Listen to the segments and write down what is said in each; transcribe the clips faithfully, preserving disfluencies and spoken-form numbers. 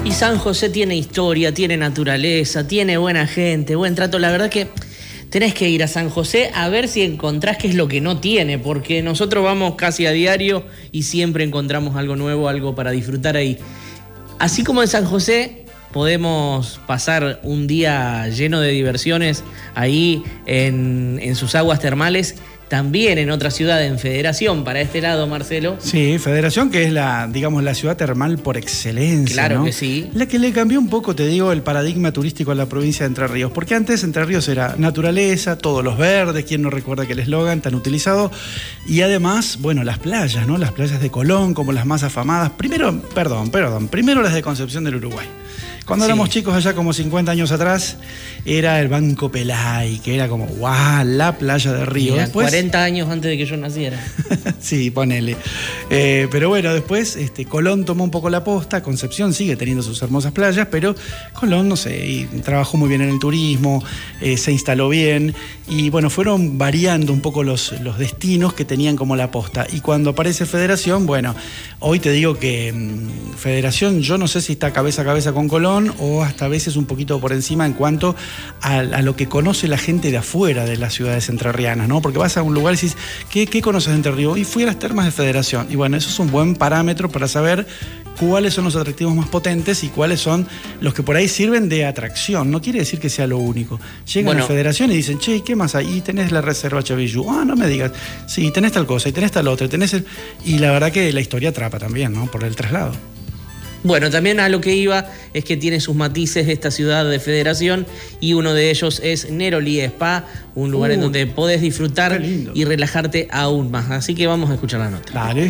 Y San José tiene historia, tiene naturaleza, tiene buena gente, buen trato. La verdad que tenés que ir a San José a ver si encontrás qué es lo que no tiene, porque nosotros vamos casi a diario y siempre encontramos algo nuevo, algo para disfrutar ahí. Así como en San José podemos pasar un día lleno de diversiones ahí en, en sus aguas termales, también en otra ciudad, en Federación, para este lado, Marcelo. Sí, Federación, que es la, digamos, la ciudad termal por excelencia, Claro, ¿no? que sí. La que le cambió un poco, te digo, el paradigma turístico a la provincia de Entre Ríos. Porque antes Entre Ríos era naturaleza, todos los verdes, quién no recuerda que el eslogan tan utilizado. Y además, bueno, las playas, ¿no? Las playas de Colón, como las más afamadas. Primero, perdón, perdón, primero las de Concepción del Uruguay. Cuando sí. éramos chicos allá como cincuenta años atrás, era el Banco Pelay, que era como, guau, la playa de Río. Mira, después, cuarenta años antes de que yo naciera. sí, ponele. Eh, pero bueno, después este, Colón tomó un poco la posta, Concepción sigue teniendo sus hermosas playas, pero Colón, no sé, y trabajó muy bien en el turismo, eh, se instaló bien, y bueno, fueron variando un poco los, los destinos que tenían como la posta. Y cuando aparece Federación, bueno, hoy te digo que mmm, Federación, yo no sé si está cabeza a cabeza con Colón, o hasta a veces un poquito por encima en cuanto a, a lo que conoce la gente de afuera de las ciudades entrerrianas, ¿no? Porque vas a un lugar y dices, ¿qué, qué conoces de Entre Ríos? Y fui a las termas de Federación. Y bueno, eso es un buen parámetro para saber cuáles son los atractivos más potentes y cuáles son los que por ahí sirven de atracción. No quiere decir que sea lo único. Llegan bueno, a Federación y dicen, che, ¿qué más hay? Y tenés la reserva Chavillú. Ah, no me digas. Sí, tenés tal cosa y tenés tal otra. Tenés el... Y la verdad que la historia atrapa también, ¿no? Por el traslado. Bueno, también a lo que iba es que tiene sus matices esta ciudad de Federación y uno de ellos es Neroli Spa, un lugar uh, en donde podés disfrutar y relajarte aún más. Así que vamos a escuchar la nota. Dale.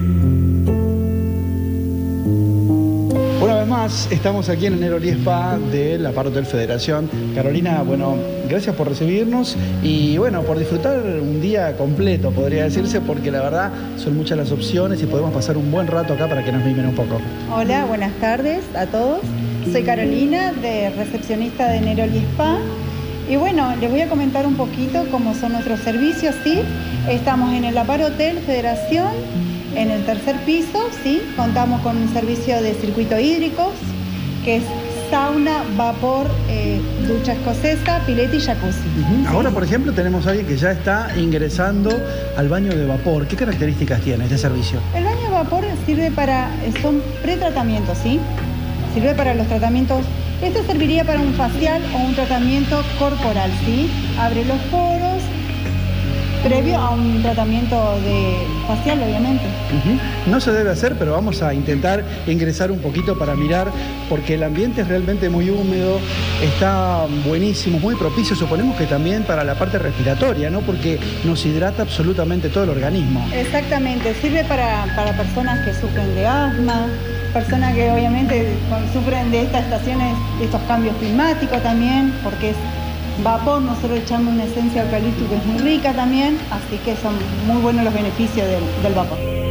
Una vez más, estamos aquí en el Neroli Spa de la Par Hotel Federación. Carolina, bueno, gracias por recibirnos y bueno, por disfrutar un día completo, podría decirse, porque la verdad son muchas las opciones y podemos pasar un buen rato acá para que nos mimen un poco. Hola, buenas tardes a todos. Soy Carolina, de recepcionista de Neroli Spa. Y bueno, les voy a comentar un poquito cómo son nuestros servicios, ¿sí? Estamos en el La Par Hotel Federación, en el tercer piso, ¿sí? Contamos con un servicio de circuito hídricos, que es sauna, vapor, eh, ducha escocesa, pileta y jacuzzi. Uh-huh. ¿Sí? Ahora, por ejemplo, tenemos a alguien que ya está ingresando al baño de vapor. ¿Qué características tiene este servicio? El baño de vapor sirve para, son pretratamientos, ¿sí? Sirve para los tratamientos. Esto serviría para un facial o un tratamiento corporal, ¿sí? Abre los poros, previo a un tratamiento de facial, obviamente. Uh-huh. No se debe hacer, pero vamos a intentar ingresar un poquito para mirar, porque el ambiente es realmente muy húmedo, está buenísimo, muy propicio, suponemos que también para la parte respiratoria, ¿no? Porque nos hidrata absolutamente todo el organismo. Exactamente, sirve para, para personas que sufren de asma, personas que obviamente sufren de estas estaciones, de estos cambios climáticos también, porque es vapor, nosotros echamos una esencia de eucalipto que es muy rica también, así que son muy buenos los beneficios del, del vapor.